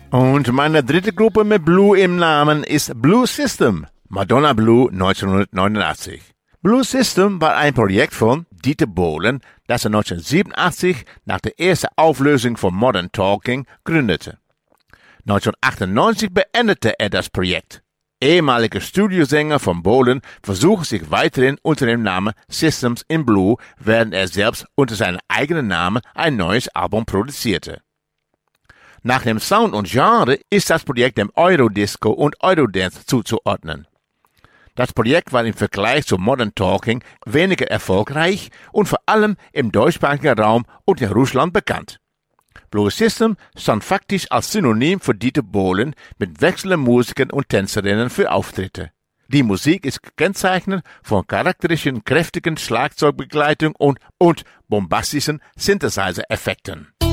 Und meine dritte Gruppe mit Blue im Namen ist Blue System, Madonna Blue 1989. Blue System war ein Projekt von Dieter Bohlen, das er 1987 nach der ersten Auflösung von Modern Talking gründete. 1998 beendete er das Projekt. Ehemaliger Studiosänger von Bohlen versuchte sich weiterhin unter dem Namen Systems in Blue, während er selbst unter seinem eigenen Namen ein neues Album produzierte. Nach dem Sound und Genre ist das Projekt dem Eurodisco und Eurodance zuzuordnen. Das Projekt war im Vergleich zu Modern Talking weniger erfolgreich und vor allem im deutschsprachigen Raum und in Russland bekannt. Blue System stand faktisch als Synonym für Dieter Bohlen mit wechselnden Musikern und Tänzerinnen für Auftritte. Die Musik ist gekennzeichnet von charakteristischen, kräftigen Schlagzeugbegleitung und bombastischen Synthesizer-Effekten.